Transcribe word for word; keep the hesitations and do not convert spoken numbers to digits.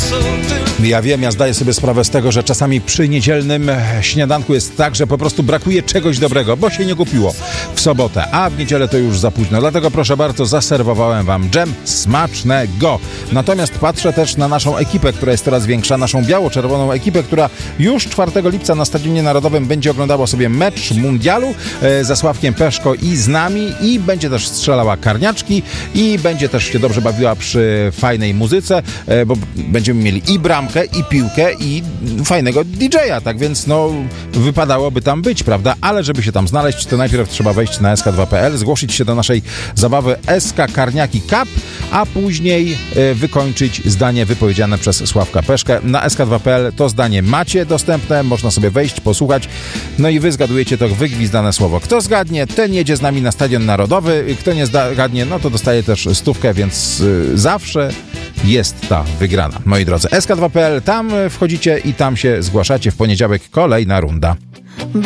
Ja wiem, ja zdaję sobie sprawę z tego, że czasami przy niedzielnym śniadanku jest tak, że po prostu brakuje czegoś dobrego, bo się nie kupiło w sobotę, a w niedzielę to już za późno. Dlatego proszę bardzo, zaserwowałem wam dżem smacznego. Natomiast patrzę też na naszą ekipę, która jest coraz większa, naszą biało-czerwoną ekipę, która już czwartego lipca na Stadionie Narodowym będzie oglądała sobie mecz mundialu e, ze Sławkiem Peszko i z nami i będzie też strzelała karniaczki i będzie też się dobrze bawiła przy fajnej muzyce, e, bo będziemy mieli i bramkę, i piłkę, i fajnego didżeja, tak więc no wypadałoby tam być, prawda? Ale żeby się tam znaleźć, to najpierw trzeba wejść na S K dwa kropka P L, zgłosić się do naszej zabawy S K Karniaki Cup, a później e, wykończyć zdanie wypowiedziane przez Sławka Peszkę. Na S K dwa kropka P L to zdanie macie dostępne, można sobie wejść, posłuchać, no i wy zgadujecie to wygwizdane słowo. Kto zgadnie, ten jedzie z nami na Stadion Narodowy, kto nie zgadnie, no to dostaje też stówkę, więc y, zawsze jest ta wygrana. Moi drodzy, S K dwa kropka P L, tam wchodzicie i tam się zgłaszacie. W poniedziałek kolejna runda.